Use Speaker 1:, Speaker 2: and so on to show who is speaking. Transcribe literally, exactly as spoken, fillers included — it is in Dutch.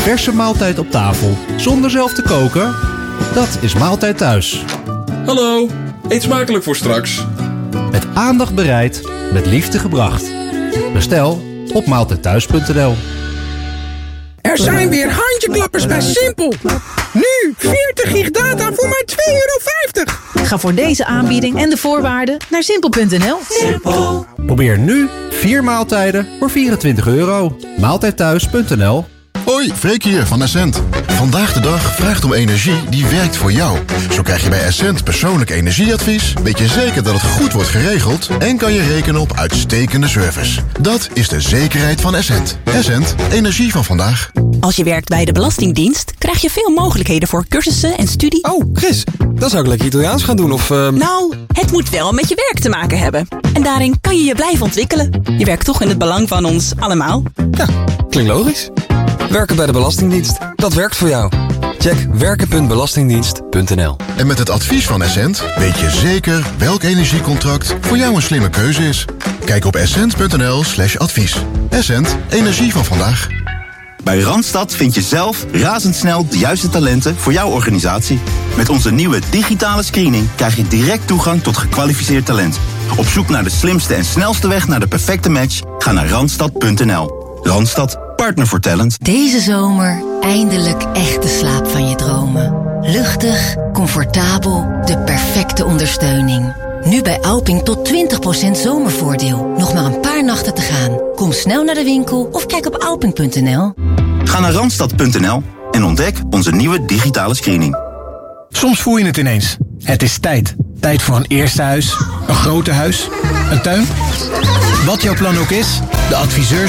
Speaker 1: verse maaltijd op tafel zonder zelf te koken? Dat is Maaltijd Thuis.
Speaker 2: Hallo, eet smakelijk voor straks.
Speaker 1: Met aandacht bereid, met liefde gebracht. Bestel op maaltijdthuis punt n l.
Speaker 3: Er zijn weer handjeklappers bij Simpel. Nu veertig gig data voor maar twee euro vijftig.
Speaker 4: Ga voor deze aanbieding en de voorwaarden naar simpel punt n l.
Speaker 3: Simpel.
Speaker 1: Probeer nu vier maaltijden voor vierentwintig euro. maaltijdthuis punt n l.
Speaker 5: Hoi, Freek hier van Essent. Vandaag de dag vraagt om energie die werkt voor jou. Zo krijg je bij Essent persoonlijk energieadvies, weet je zeker dat het goed wordt geregeld en kan je rekenen op uitstekende service. Dat is de zekerheid van Essent. Essent, energie van vandaag.
Speaker 6: Als je werkt bij de Belastingdienst, krijg je veel mogelijkheden voor cursussen en studie.
Speaker 7: Oh, Chris, dan zou ik lekker Italiaans gaan doen of... Uh...
Speaker 6: Nou, het moet wel met je werk te maken hebben. En daarin kan je je blijven ontwikkelen. Je werkt toch in het belang van ons allemaal.
Speaker 7: Ja, klinkt logisch. Werken bij de Belastingdienst, dat werkt voor jou. Check werken punt belastingdienst punt n l.
Speaker 5: En met het advies van Essent weet je zeker welk energiecontract voor jou een slimme keuze is. Kijk op essent punt n l slash advies. Essent, energie van vandaag.
Speaker 8: Bij Randstad vind je zelf razendsnel de juiste talenten voor jouw organisatie. Met onze nieuwe digitale screening krijg je direct toegang tot gekwalificeerd talent. Op zoek naar de slimste en snelste weg naar de perfecte match? Ga naar randstad punt n l. Randstad, partner voor talent.
Speaker 9: Deze zomer eindelijk echte slaap van je dromen. Luchtig, comfortabel, de perfecte ondersteuning. Nu bij Alping tot twintig procent zomervoordeel. Nog maar een paar nachten te gaan. Kom snel naar de winkel of kijk op alping punt n l.
Speaker 8: Ga naar randstad punt n l en ontdek onze nieuwe digitale screening.
Speaker 10: Soms voel je het ineens. Het is tijd. Tijd voor een eerste huis, een groter huis, een tuin. Wat jouw plan ook is, de adviseurs